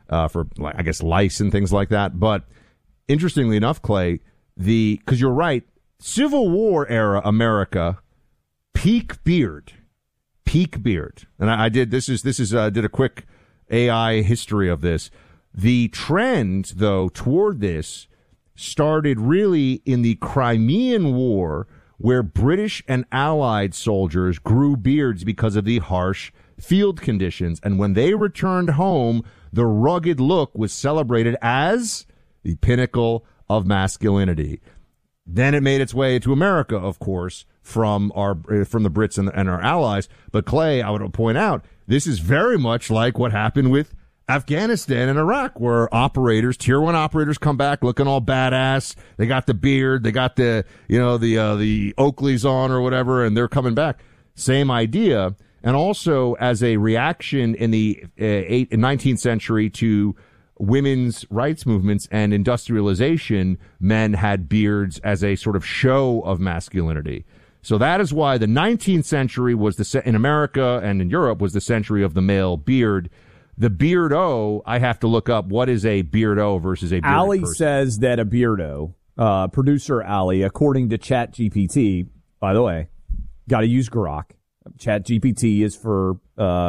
for, I guess, lice and things like that. But interestingly enough, Clay, because you're right, Civil War era America, peak beard. And I did, did a quick AI history of this. The trend, though, toward this started really in the Crimean War, where British and Allied soldiers grew beards because of the harsh field conditions. And when they returned home, the rugged look was celebrated as the pinnacle of masculinity. Then it made its way to America, of course, from the Brits and our allies. But Clay, I would point out, this is very much like what happened with Afghanistan and Iraq, where tier 1 operators come back looking all badass. They got the beard, they got the Oakleys on or whatever, and they're coming back. Same idea. And also as a reaction in the 19th century to women's rights movements and industrialization, men had beards as a sort of show of masculinity. So that is why the 19th century in America and in Europe was the century of the male beard. The beardo, I have to look up what is a beardo versus a bearded Ali person. says that a beardo, producer Ali, according to ChatGPT, by the way, got to use Grok. ChatGPT is for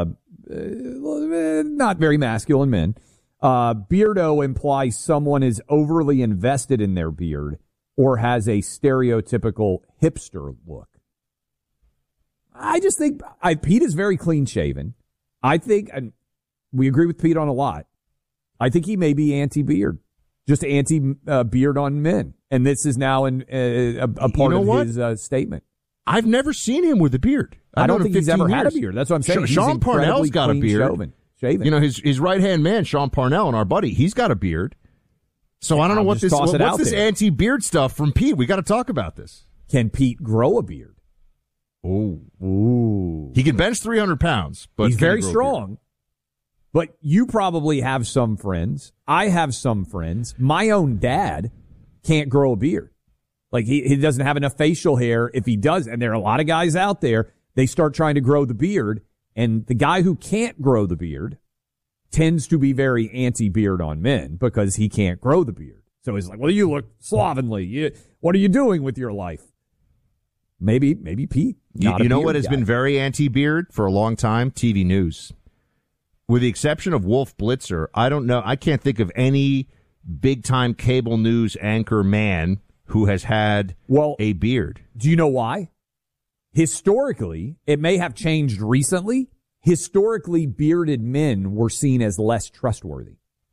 not very masculine men. Beardo implies someone is overly invested in their beard or has a stereotypical hipster look. I just think Pete is very clean shaven. I think, and we agree with Pete on a lot, I think he may be anti-beard, just anti-beard on men. And this is now a part of his statement. I've never seen him with a beard. I don't think he's ever had a beard. That's what I'm saying. Sean Parnell's got a beard. Shaven. You know, his right-hand man, Sean Parnell, and our buddy, he's got a beard. So I don't know what's this anti-beard stuff from Pete. We got to talk about this. Can Pete grow a beard? Ooh. He can bench 300 pounds, but he's very strong. But you probably have some friends. I have some friends. My own dad can't grow a beard. Like, he doesn't have enough facial hair. If he does, and there are a lot of guys out there, they start trying to grow the beard, and the guy who can't grow the beard tends to be very anti-beard on men because he can't grow the beard. So he's like, well, you look slovenly. What are you doing with your life? Maybe Pete. You know what has been very anti-beard for a long time? TV news. With the exception of Wolf Blitzer, I don't know. I can't think of any big-time cable news anchor man who has had a beard. Do you know why? Historically, it may have changed recently. Historically, bearded men were seen as less trustworthy.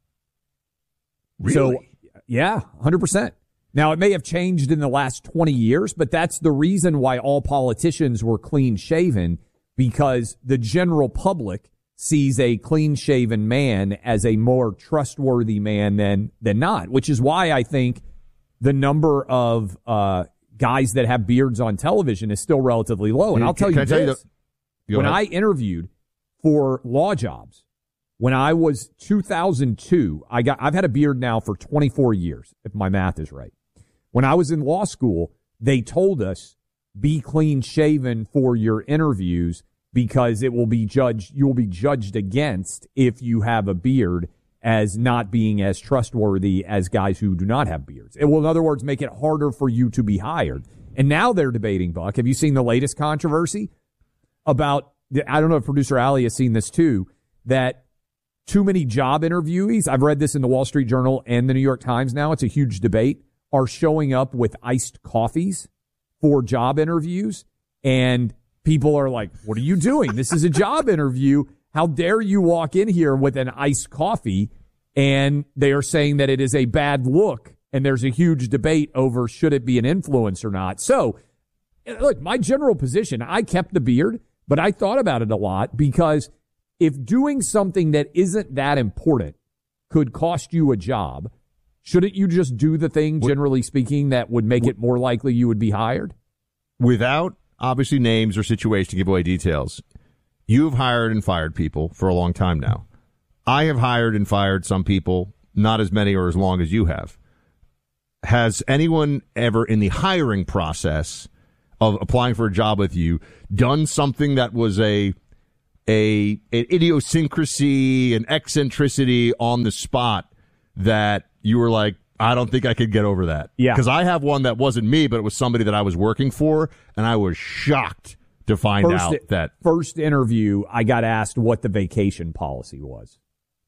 Really? So, yeah, 100%. Now, it may have changed in the last 20 years, but that's the reason why all politicians were clean-shaven, because the general public sees a clean-shaven man as a more trustworthy man than not, which is why I think the number of guys that have beards on television is still relatively low. And I'll tell you this. When I interviewed for law jobs, when I was 2002, I've had a beard now for 24 years, if my math is right. When I was in law school, they told us, be clean shaven for your interviews because you will be judged against if you have a beard as not being as trustworthy as guys who do not have beards. It will, in other words, make it harder for you to be hired. And now they're debating, Buck. Have you seen the latest controversy about, I don't know if producer Ali has seen this too, that too many job interviewees, I've read this in the Wall Street Journal and the New York Times now, it's a huge debate, are showing up with iced coffees for job interviews. And people are like, what are you doing? This is a job interview. How dare you walk in here with an iced coffee? And they are saying that it is a bad look. And there's a huge debate over should it be an influence or not. So, look, my general position, I kept the beard, but I thought about it a lot because if doing something that isn't that important could cost you a job, shouldn't you just do the thing, generally speaking, that would make it more likely you would be hired? Without, obviously, names or situations to give away details, you've hired and fired people for a long time now. I have hired and fired some people, not as many or as long as you have. Has anyone ever in the hiring process of applying for a job with you done something that was a an idiosyncrasy, an eccentricity on the spot that you were like, I don't think I could get over that. Yeah. Because I have one that wasn't me, but it was somebody that I was working for, and I was shocked to find out that. First interview, I got asked what the vacation policy was.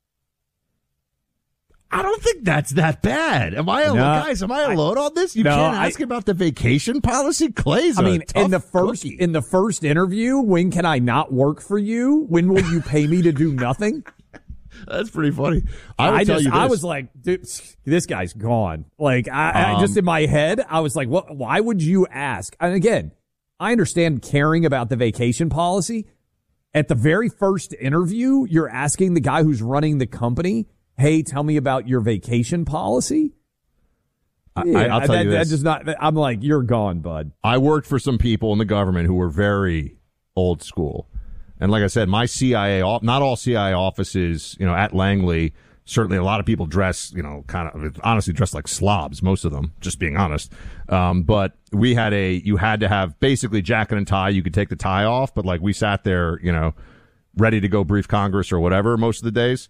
I don't think that's that bad. Am I alone? Guys, am I alone on this? You can't ask about the vacation policy? Clay's in the first interview, when can I not work for you? When will you pay me to do nothing? That's pretty funny. I was like, dude, this guy's gone. Like, I just in my head, I was like, what? Why would you ask? And again, I understand caring about the vacation policy. At the very first interview, you're asking the guy who's running the company, hey, tell me about your vacation policy. I'll tell you this. That does not. I'm like, you're gone, bud. I worked for some people in the government who were very old school. And like I said, my CIA, not all CIA offices, at Langley, certainly a lot of people dress, honestly dress like slobs, most of them, just being honest. But you had to have basically jacket and tie. You could take the tie off, but like we sat there, ready to go brief Congress or whatever most of the days.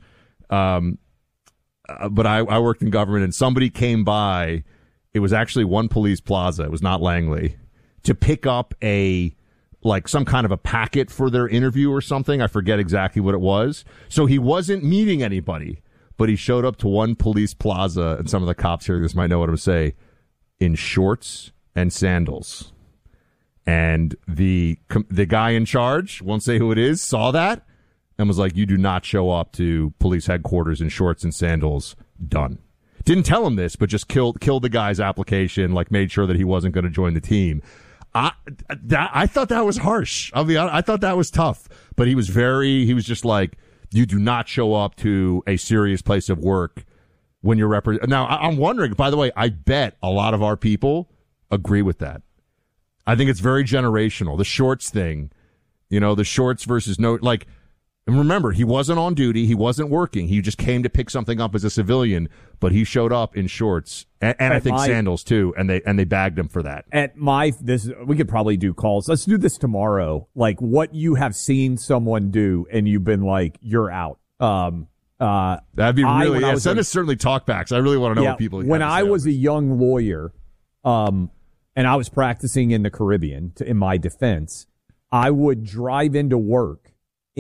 But I worked in government, and somebody came by. It was actually One Police Plaza. It was not Langley, to pick up some kind of a packet for their interview or something. I forget exactly what it was. So he wasn't meeting anybody, but he showed up to One Police Plaza, and some of the cops hearing this might know what I'm saying, in shorts and sandals. And the guy in charge, won't say who it is, saw that and was like, you do not show up to police headquarters in shorts and sandals. Done. Didn't tell him this, but just killed the guy's application, made sure that he wasn't going to join the team. I thought that was harsh. I thought that was tough, but he was just like, you do not show up to a serious place of work when you're Now, I'm wondering, by the way, I bet a lot of our people agree with that. I think it's very generational. The shorts thing, the shorts versus and remember, he wasn't on duty. He wasn't working. He just came to pick something up as a civilian, but he showed up in shorts and I think sandals too. And they bagged him for that. We could probably do calls. Let's do this tomorrow. Like what you have seen someone do and you've been like, you're out. That'd be really, send us certainly talkbacks. I really want to know what people. When I was a young lawyer, and I was practicing in the Caribbean in my defense, I would drive into work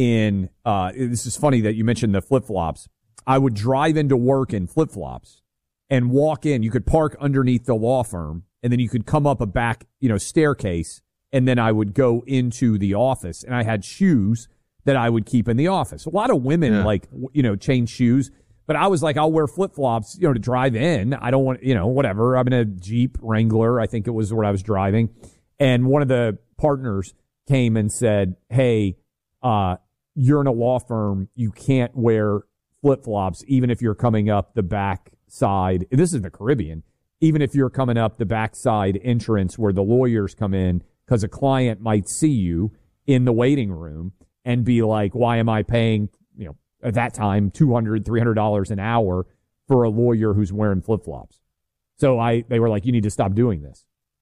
this is funny that you mentioned the flip-flops. I would drive into work in flip-flops and walk in. You could park underneath the law firm, and then you could come up a back, staircase, and then I would go into the office. And I had shoes that I would keep in the office. A lot of women change shoes, but I was like, I'll wear flip-flops, to drive in. I don't want, whatever. I'm in a Jeep Wrangler, I think it was what I was driving. And one of the partners came and said, hey, you're in a law firm. You can't wear flip-flops, even if you're coming up the back side. This is the Caribbean. Even if you're coming up the backside entrance where the lawyers come in, because a client might see you in the waiting room and be like, why am I paying, at that time, $200, $300 an hour for a lawyer who's wearing flip-flops? So they were like, you need to stop doing this.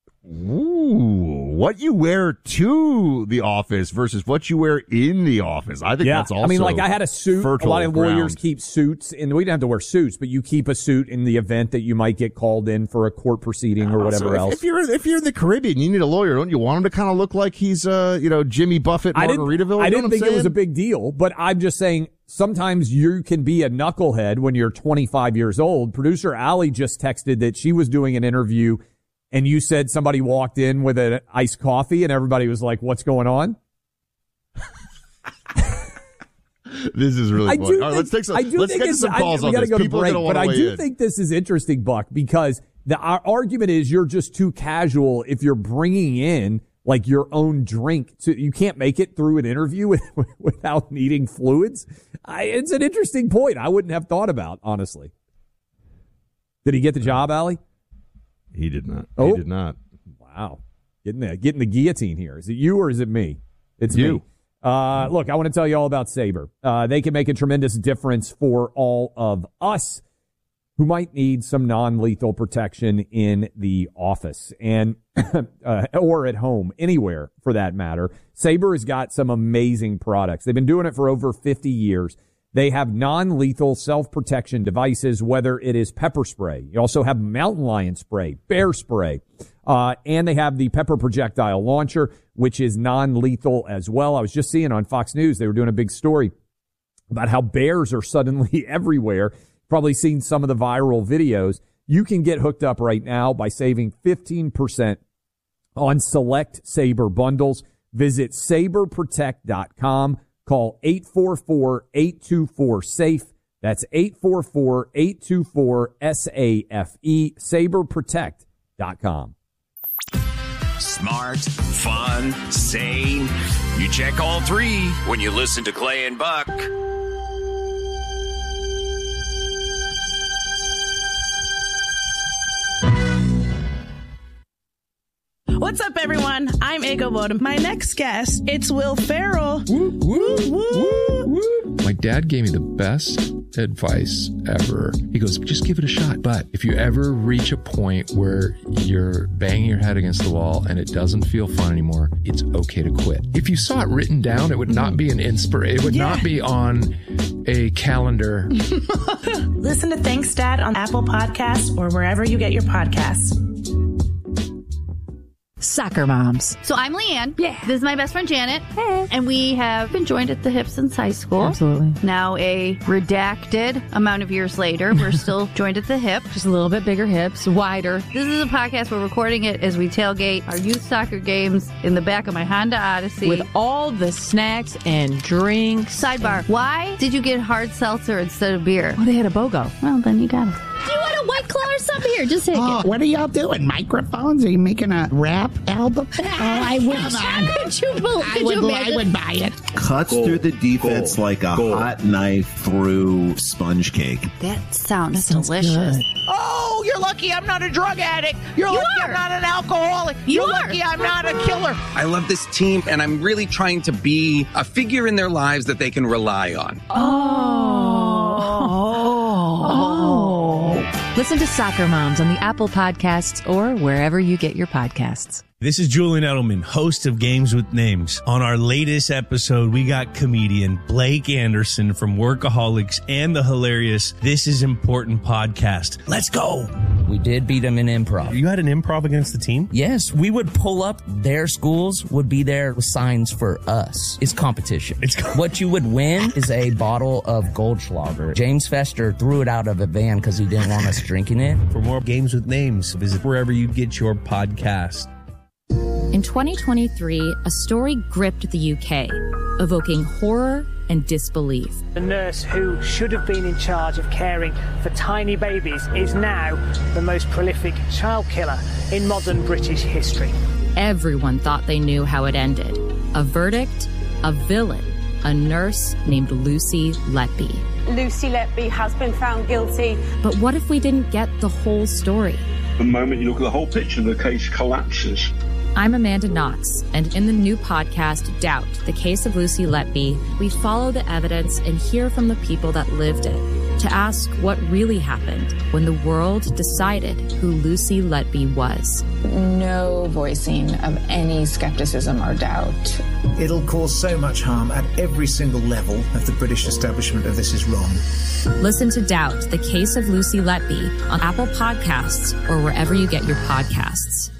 Ooh, what you wear to the office versus what you wear in the office. I think that's also. I had a suit. A lot of lawyers keep suits, and we don't have to wear suits, but you keep a suit in the event that you might get called in for a court proceeding or whatever else. If you're in the Caribbean, you need a lawyer. Don't you want him to kind of look like he's, Jimmy Buffett, Margaritaville? I didn't think it was a big deal, but I'm just saying sometimes you can be a knucklehead when you're 25 years old. Producer Allie just texted that she was doing an interview. And you said somebody walked in with an iced coffee and everybody was like, what's going on? This is really funny. All right, let's get to some calls on this. People are going to want to weigh in. But I do think this is interesting, Buck, because our argument is you're just too casual if you're bringing in like your own drink. You can't make it through an interview without needing fluids. It's an interesting point I wouldn't have thought about, honestly. Did he get the job, Allie? He did not. Oh. He did not. Wow. Getting the guillotine here. Is it you or is it me? It's you. Me. Look, I want to tell you all about Sabre. They can make a tremendous difference for all of us. who might need some non-lethal protection in the office and or at home, anywhere for that matter. Sabre has got some amazing products. They've been doing it for over 50 years. They have non-lethal self-protection devices, whether it is pepper spray. You also have mountain lion spray, bear spray, and they have the pepper projectile launcher, which is non-lethal as well. I was just seeing on Fox News, they were doing a big story about how bears are suddenly everywhere. Probably seen some of the viral videos. You can get hooked up right now by saving 15% on select Sabre bundles. Visit saberprotect.com. Call 844-824-SAFE. That's 844-824-SAFE. Saberprotect.com. Smart, fun, sane. You check all three when you listen to Clay and Buck. What's up, everyone? I'm Ego Bodum. My next guest, it's Will Ferrell. Woo, woo, woo, woo. My dad gave me the best advice ever. He goes, just give it a shot. But if you ever reach a point where you're banging your head against the wall and it doesn't feel fun anymore, it's okay to quit. If you saw it written down, it would not be an inspiration. It would not be on a calendar. Listen to Thanks, Dad on Apple Podcasts or wherever you get your podcasts. Soccer moms. So I'm Leanne. Yeah. This is my best friend Janet. Hey. And we have been joined at the hip since high school. Absolutely. Now a redacted amount of years later, we're still joined at the hip. Just a little bit bigger hips, wider. This is a podcast. We're recording it as we tailgate our youth soccer games in the back of my Honda Odyssey. With all the snacks and drinks. Sidebar. Why did you get hard seltzer instead of beer? Well, they had a BOGO. Well, then you got it. Do you want a White Claw or something? Here, just take it. What are y'all doing? Microphones? Are you making a rap album? I would. I would buy it. Cuts through the defense like a hot knife through sponge cake. That sounds delicious. Good. Oh, you're lucky I'm not a drug addict. You're lucky I'm not an alcoholic. You're lucky I'm not a killer. I love this team, and I'm really trying to be a figure in their lives that they can rely on. Listen to Soccer Moms on the Apple Podcasts or wherever you get your podcasts. This is Julian Edelman, host of Games with Names. On our latest episode, we got comedian Blake Anderson from Workaholics and the hilarious This Is Important podcast. Let's go. We did beat them in improv. You had an improv against the team? Yes, we would pull up. Their schools would be there with signs for us. It's competition. What you would win is a bottle of Goldschlager. James Fester threw it out of a van because he didn't want us drinking it. For more Games with Names, visit wherever you get your podcast. In 2023, a story gripped the UK, evoking horror and disbelief. The nurse who should have been in charge of caring for tiny babies is now the most prolific child killer in modern British history. Everyone thought they knew how it ended. A verdict, a villain, a nurse named Lucy Letby. Lucy Letby has been found guilty. But what if we didn't get the whole story? The moment you look at the whole picture, the case collapses. I'm Amanda Knox, and in the new podcast, Doubt, the Case of Lucy Letby, we follow the evidence and hear from the people that lived it to ask what really happened when the world decided who Lucy Letby was. No voicing of any skepticism or doubt. It'll cause so much harm at every single level of the British establishment of this is wrong. Listen to Doubt, the Case of Lucy Letby on Apple Podcasts or wherever you get your podcasts.